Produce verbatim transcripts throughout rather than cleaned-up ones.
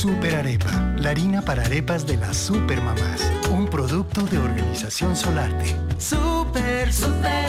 Super Arepa, la harina para arepas de las supermamás. Un producto de Organización Solarte. Super, super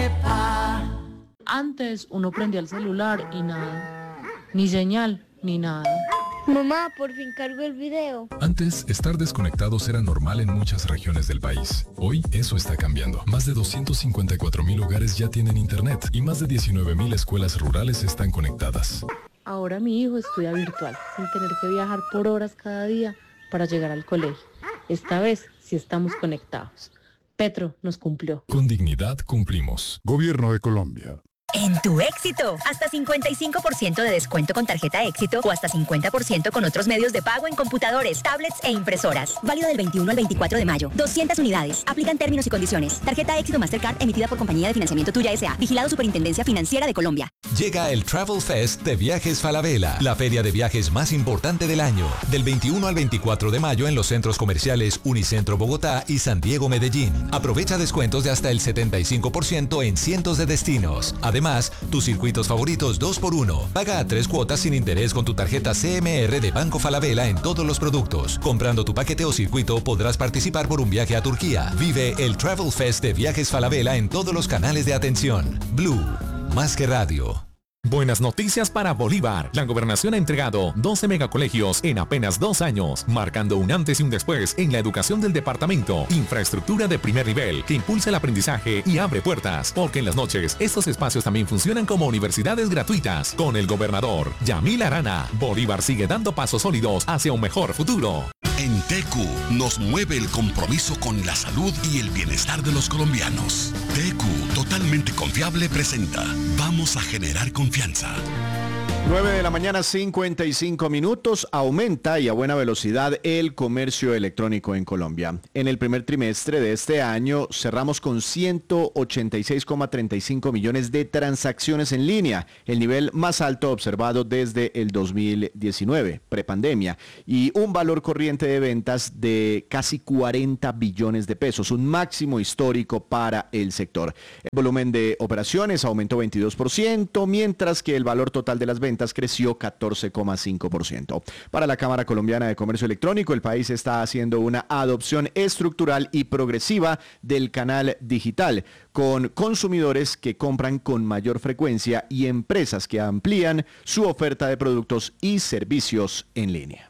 arepa. Antes uno prendía el celular y nada. Ni señal, ni nada. Mamá, por fin cargo el video. Antes, estar desconectados era normal en muchas regiones del país. Hoy, eso está cambiando. Más de doscientos cincuenta y cuatro mil hogares ya tienen internet y más de diecinueve mil escuelas rurales están conectadas. Ahora mi hijo estudia virtual, sin tener que viajar por horas cada día para llegar al colegio. Esta vez sí estamos conectados. Petro nos cumplió. Con dignidad cumplimos. Gobierno de Colombia. En tu Éxito, hasta cincuenta y cinco por ciento de descuento con tarjeta Éxito o hasta cincuenta por ciento con otros medios de pago en computadores, tablets e impresoras. Válido del veintiuno al veinticuatro de mayo. doscientas unidades. Aplican términos y condiciones. Tarjeta Éxito Mastercard emitida por Compañía de Financiamiento Tuya S A. Vigilado Superintendencia Financiera de Colombia. Llega el Travel Fest de Viajes Falabella, la feria de viajes más importante del año. Del veintiuno al veinticuatro de mayo en los centros comerciales Unicentro Bogotá y San Diego Medellín. Aprovecha descuentos de hasta el setenta y cinco por ciento en cientos de destinos. Además, tus circuitos favoritos dos por uno. Paga a tres cuotas sin interés con tu tarjeta C M R de Banco Falabella en todos los productos. Comprando tu paquete o circuito podrás participar por un viaje a Turquía. Vive el Travel Fest de Viajes Falabella en todos los canales de atención. Blue, más que radio. Buenas noticias para Bolívar. La gobernación ha entregado doce megacolegios en apenas dos años, marcando un antes y un después en la educación del departamento. Infraestructura de primer nivel que impulsa el aprendizaje y abre puertas, porque en las noches estos espacios también funcionan como universidades gratuitas. Con el gobernador Yamil Arana, Bolívar sigue dando pasos sólidos hacia un mejor futuro. En T Q nos mueve el compromiso con la salud y el bienestar de los colombianos. T Q, totalmente confiable, presenta Vamos a generar confianza. nueve de la mañana, cincuenta y cinco minutos. Aumenta y a buena velocidad el comercio electrónico en Colombia. En el primer trimestre de este año cerramos con ciento ochenta y seis coma treinta y cinco millones de transacciones en línea, el nivel más alto observado desde el dos mil diecinueve, prepandemia, y un valor corriente de ventas de casi cuarenta billones de pesos, un máximo histórico para el sector. El volumen de operaciones aumentó veintidós por ciento, mientras que el valor total de las ventas creció catorce coma cinco por ciento. Para la Cámara Colombiana de Comercio Electrónico, el país está haciendo una adopción estructural y progresiva del canal digital, con consumidores que compran con mayor frecuencia y empresas que amplían su oferta de productos y servicios en línea.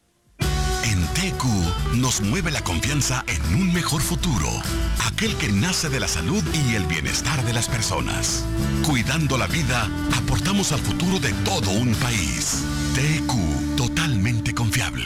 En T Q nos mueve la confianza en un mejor futuro, aquel que nace de la salud y el bienestar de las personas. Cuidando la vida, aportamos al futuro de todo un país. T Q, totalmente confiable.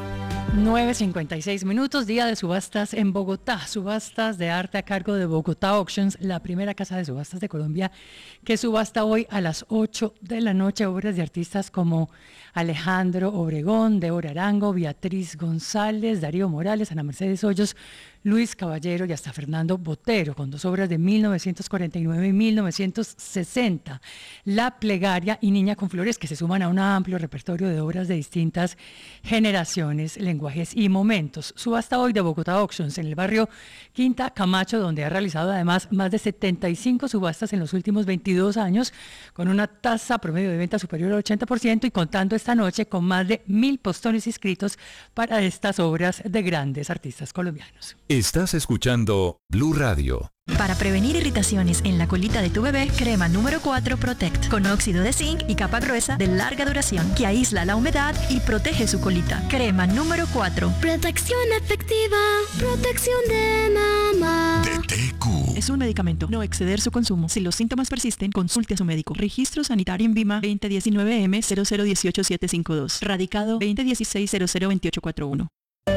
nueve cincuenta y seis minutos, día de subastas en Bogotá. Subastas de arte a cargo de Bogotá Auctions, la primera casa de subastas de Colombia, que subasta hoy a las ocho de la noche obras de artistas como Alejandro Obregón, Débora Arango, Beatriz González, Darío Morales, Ana Mercedes Hoyos, Luis Caballero y hasta Fernando Botero, con dos obras de mil novecientos cuarenta y nueve y mil novecientos sesenta. La Plegaria y Niña con Flores, que se suman a un amplio repertorio de obras de distintas generaciones, lenguajes y momentos. Subasta hoy de Bogotá Auctions en el barrio Quinta Camacho, donde ha realizado además más de setenta y cinco subastas en los últimos veintidós años, con una tasa promedio de venta superior al ochenta por ciento y contando esta noche con más de mil postones inscritos para estas obras de grandes artistas colombianos. Estás escuchando Blue Radio. Para prevenir irritaciones en la colita de tu bebé, crema número cuatro Protect, con óxido de zinc y capa gruesa de larga duración que aísla la humedad y protege su colita. Crema número cuatro. Protección efectiva, protección de mamá. De T Q. Es un medicamento, no exceder su consumo. Si los síntomas persisten, consulte a su médico. Registro sanitario en Vima veinte diecinueve M cero cero dieciocho setecientos cincuenta y dos. Radicado veinte dieciséis cero cero veintiocho cuarenta y uno.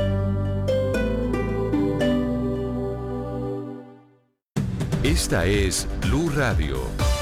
Esta es Blue Radio.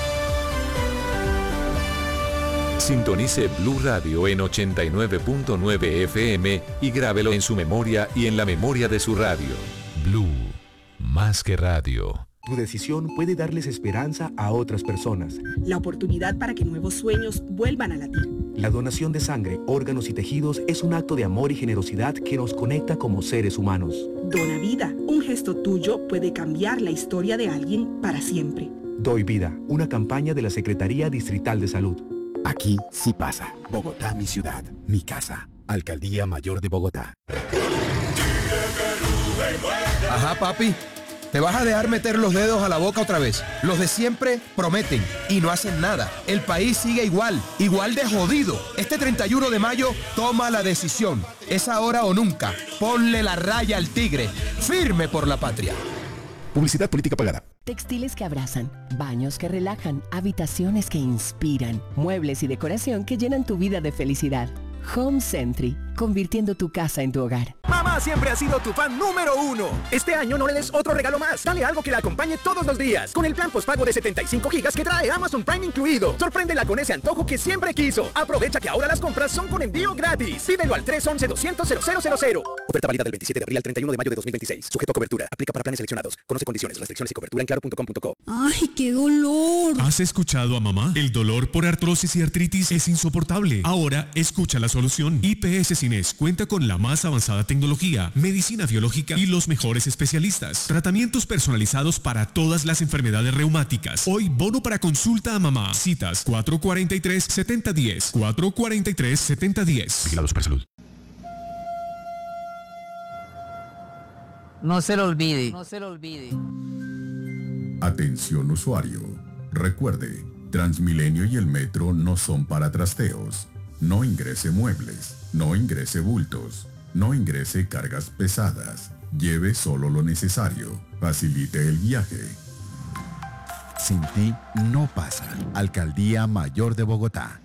Sintonice Blue Radio en ochenta y nueve punto nueve F M y grábelo en su memoria y en la memoria de su radio. Blue, más que radio. Tu decisión puede darles esperanza a otras personas. La oportunidad para que nuevos sueños vuelvan a latir. La donación de sangre, órganos y tejidos es un acto de amor y generosidad que nos conecta como seres humanos. Dona vida. Un gesto tuyo puede cambiar la historia de alguien para siempre. Doy vida. Una campaña de la Secretaría Distrital de Salud. Aquí sí pasa. Bogotá, mi ciudad, mi casa. Alcaldía Mayor de Bogotá. Ajá, papi. ¿Te vas a dejar meter los dedos a la boca otra vez? Los de siempre prometen y no hacen nada. El país sigue igual, igual de jodido. Este treinta y uno de mayo toma la decisión. Es ahora o nunca. Ponle la raya al tigre. Firme por la patria. Publicidad política pagada. Textiles que abrazan, baños que relajan, habitaciones que inspiran, muebles y decoración que llenan tu vida de felicidad. Home Sentry, convirtiendo tu casa en tu hogar. Mamá siempre ha sido tu fan número uno. Este año no le des otro regalo más. Dale algo que la acompañe todos los días. Con el plan postpago de setenta y cinco gigas que trae Amazon Prime incluido. Sorpréndela con ese antojo que siempre quiso. Aprovecha que ahora las compras son con envío gratis. Pídelo al tres once, doscientos, cero cero cero cero. Oferta válida del veintisiete de abril al treinta y uno de mayo de dos mil veintiséis. Sujeto a cobertura. Aplica para planes seleccionados. Conoce condiciones, restricciones y cobertura en claro punto com punto co. ¡Ay, qué dolor! ¿Has escuchado a mamá? El dolor por artrosis y artritis es insoportable. Ahora escucha la solución. I P S Cines cuenta con la más avanzada tecnología, medicina biológica y los mejores especialistas. Tratamientos personalizados para todas las enfermedades reumáticas. Hoy bono para consulta a mamá. Citas cuatro cuatro tres, siete cero uno cero. cuatro cuatro tres, siete cero uno cero. Vigilados para salud. No se lo olvide. No se lo olvide. Atención usuario. Recuerde, Transmilenio y el metro no son para trasteos. No ingrese muebles, no ingrese bultos, no ingrese cargas pesadas. Lleve solo lo necesario. Facilite el viaje. Sin ti no pasa. Alcaldía Mayor de Bogotá.